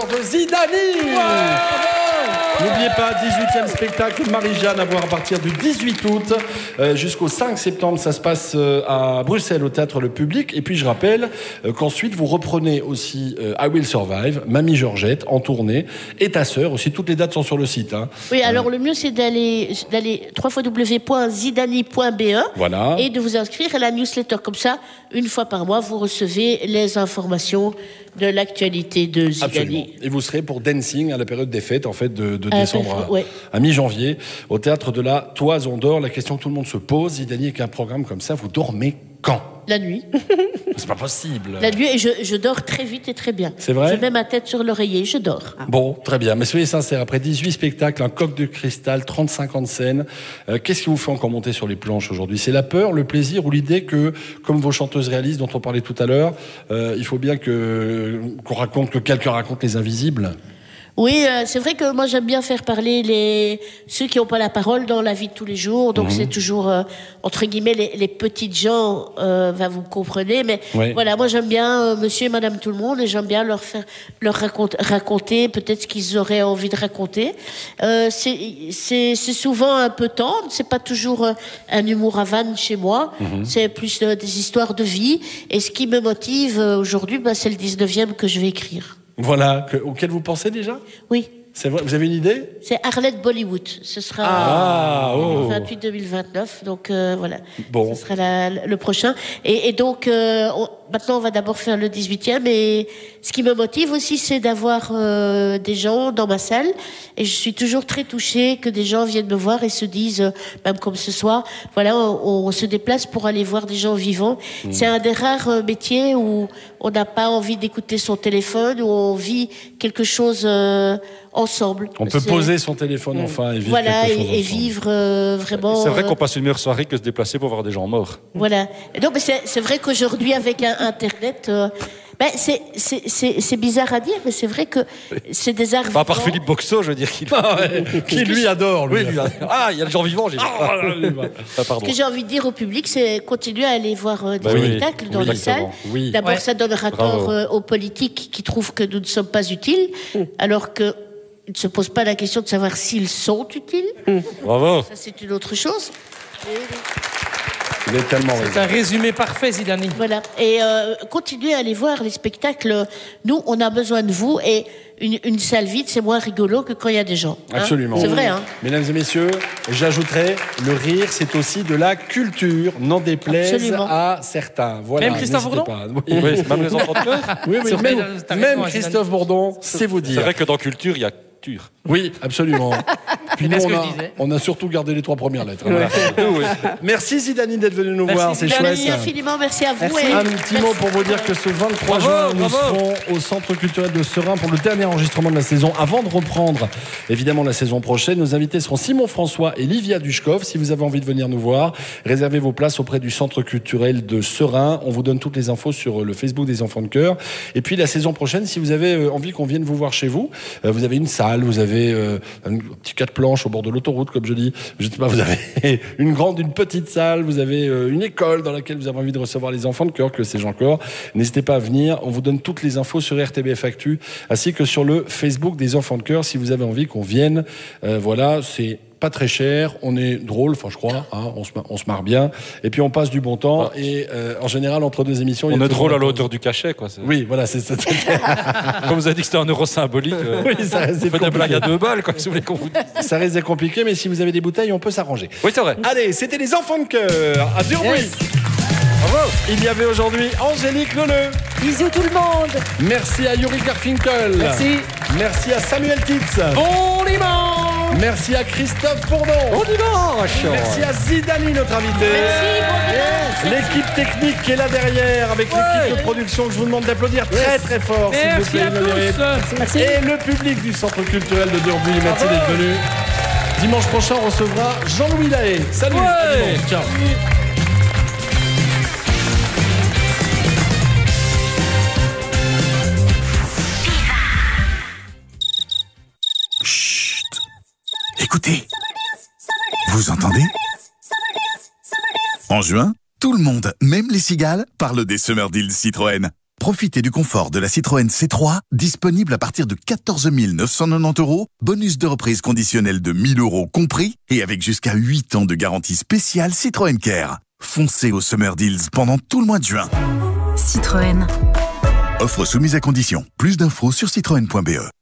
de Zidani. N'oubliez pas, 18e spectacle Marie-Jeanne à voir à partir du 18 août jusqu'au 5 septembre. Ça se passe à Bruxelles au Théâtre Le Public. Et puis je rappelle qu'ensuite vous reprenez aussi I Will Survive, Mamie Georgette en tournée et ta sœur aussi. Toutes les dates sont sur le site. Hein. Oui, alors le mieux c'est d'aller www.zidani.be voilà. Et de vous inscrire à la newsletter. Comme ça, une fois par mois, vous recevez les informations de l'actualité de Zidani. Absolument. Et vous serez pour Dancing à la période des fêtes, en fait, de décembre à mi-janvier, au Théâtre de la Toison d'Or. La question que tout le monde se pose, Zidani, avec un programme comme ça, vous dormez quand ? La nuit. C'est pas possible. La nuit, et je dors très vite et très bien. C'est vrai ? Je mets ma tête sur l'oreiller, je dors. Bon, très bien. Mais soyez sincères, après 18 spectacles, un coq de cristal, 35 ans de scène, qu'est-ce qui vous fait encore monter sur les planches aujourd'hui ? C'est la peur, le plaisir ou l'idée que, comme vos chanteuses réalistes dont on parlait tout à l'heure, il faut bien que quelqu'un raconte les invisibles ? Oui, c'est vrai que moi j'aime bien faire parler ceux qui n'ont pas la parole dans la vie de tous les jours. Donc c'est toujours entre guillemets les petites gens, vous comprenez. Mais voilà, moi j'aime bien Monsieur et Madame tout le monde et j'aime bien leur raconter peut-être ce qu'ils auraient envie de raconter. C'est souvent un peu tendre. C'est pas toujours un humour à vanne chez moi. C'est plus des histoires de vie. Et ce qui me motive aujourd'hui, c'est le 19e que je vais écrire. Voilà, auquel vous pensez déjà ? Oui. C'est vrai, vous avez une idée ? C'est Arlette Bollywood. Ce sera 2028-2029. Donc voilà. Bon. Ce sera le prochain. Et donc maintenant on va d'abord faire le 18e. Et ce qui me motive aussi, c'est d'avoir des gens dans ma salle. Et je suis toujours très touchée que des gens viennent me voir et se disent, même comme ce soir, voilà, on se déplace pour aller voir des gens vivants. C'est un des rares métiers où on n'a pas envie d'écouter son téléphone, où on vit quelque chose ensemble. On peut poser son téléphone enfin et vivre quelque chose et vivre vraiment... C'est vrai qu'on passe une meilleure soirée que se déplacer pour voir des gens morts. Voilà. Et donc, c'est vrai qu'aujourd'hui, avec Internet... c'est bizarre à dire, mais c'est vrai que c'est des arts vivants. À part Philippe Boxeau, je veux dire, qui lui adore. Lui. Oui, lui. Ah, il y a des gens vivants, j'ai dit. Ce que j'ai envie de dire au public, c'est continuer à aller voir des spectacles dans les salles. Oui. D'abord, ça donnera tort aux politiques qui trouvent que nous ne sommes pas utiles, alors que ils ne se posent pas la question de savoir s'ils sont utiles. Bravo. Ça, c'est une autre chose. Il est tellement raison. C'est un résumé parfait, Zidani. Voilà. Et continuez à aller voir les spectacles. Nous, on a besoin de vous. Et une salle vide, c'est moins rigolo que quand il y a des gens. Absolument. C'est vrai, hein. Mesdames et messieurs, j'ajouterai, le rire, c'est aussi de la culture, n'en déplaise à certains. Voilà, même Christophe Bourdon ? Oui, même les enfants de cœur. Oui, même Christophe Bourdon, c'est vous dire. C'est vrai que dans culture, il y a culture. Oui, absolument. Puis nous, on a surtout gardé les 3 premières lettres. Voilà. Merci Zidani d'être venu nous voir, c'est chouette. Merci infiniment, merci à vous. Un petit mot pour vous dire que ce 23 juin, nous serons au Centre culturel de Serein pour le dernier enregistrement de la saison. Avant de reprendre, évidemment, la saison prochaine, nos invités seront Simon François et Livia Dushkov. Si vous avez envie de venir nous voir, réservez vos places auprès du Centre culturel de Serein. On vous donne toutes les infos sur le Facebook des Enfants de Chœur. Et puis la saison prochaine, si vous avez envie qu'on vienne vous voir chez vous, vous avez une salle, vous avez un petit 4 planches au bord de l'autoroute, comme je dis. Je ne sais pas, vous avez une grande, une petite salle, vous avez une école dans laquelle vous avez envie de recevoir les enfants de chœur, que c'est Jean Cor. N'hésitez pas à venir. On vous donne toutes les infos sur RTBF Actu, ainsi que sur le Facebook des Enfants de Chœur, si vous avez envie qu'on vienne. Voilà, c'est pas très cher, on est drôle, enfin je crois, hein, on se marre bien, et puis on passe du bon temps, et en général entre 2 émissions... On est drôle à la hauteur du cachet, quoi. Oui, voilà, c'est ça. Comme vous avez dit que c'était un euro symbolique, oui, ça reste des blagues à 2 balles, quoi, si vous voulez qu'on vous dise. Ça reste des compliqué, mais si vous avez des bouteilles, on peut s'arranger. Oui, c'est vrai. Allez, c'était les Enfants de Chœur, à Durbuy. Bravo. Il y avait aujourd'hui Angélique Leleu. Bisous tout le monde. Merci à Yuri Garfinkel. Merci. Merci à Samuel Titz. Bon dimanche. Merci à Christophe Bourdon. Bon dimanche. Merci à Zidani, notre invité. Merci. L'équipe technique qui est là derrière, avec l'équipe de production que je vous demande d'applaudir très très fort. Merci s'il vous plaît, à tous. Merci. Et le public du Centre culturel de Durbuy. Merci d'être venu. Dimanche prochain, on recevra Jean-Louis Lahaye. Salut. À dimanche. Ciao. Écoutez, vous entendez ? En juin, tout le monde, même les cigales, parle des Summer Deals Citroën. Profitez du confort de la Citroën C3, disponible à partir de 14 990 €, bonus de reprise conditionnel de 1 000 € compris, et avec jusqu'à 8 ans de garantie spéciale Citroën Care. Foncez au Summer Deals pendant tout le mois de juin. Citroën. Offre soumise à condition. Plus d'infos sur citroën.be.